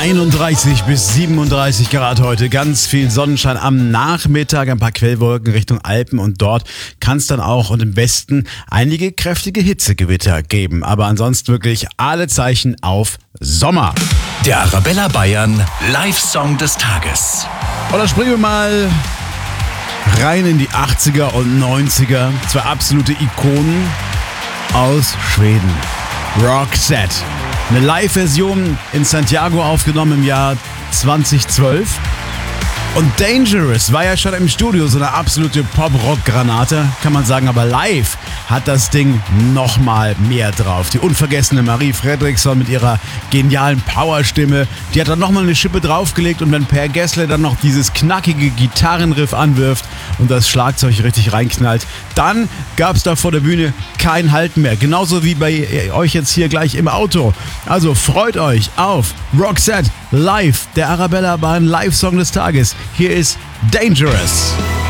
31 bis 37 Grad heute, ganz viel Sonnenschein am Nachmittag, ein paar Quellwolken Richtung Alpen und dort kann es dann auch und im Westen einige kräftige Hitzegewitter geben. Aber ansonsten wirklich alle Zeichen auf Sommer. Der Arabella Bayern Live-Song des Tages. Und dann springen wir mal rein in die 80er und 90er. Zwei absolute Ikonen aus Schweden. Roxette. Eine Live-Version in Santiago aufgenommen im Jahr 2012. Und Dangerous war ja schon im Studio so eine absolute Pop-Rock-Granate, kann man sagen. Aber live hat das Ding nochmal mehr drauf. Die unvergessene Marie Fredriksson mit ihrer genialen Powerstimme, die hat dann nochmal eine Schippe draufgelegt. Und wenn Per Gessle dann noch dieses knackige Gitarrenriff anwirft und das Schlagzeug richtig reinknallt, dann gab es da vor der Bühne kein Halt mehr. Genauso wie bei euch jetzt hier gleich im Auto. Also freut euch auf Roxette live, der Arabella Bayern Live-Song des Tages. Hier ist Dangerous.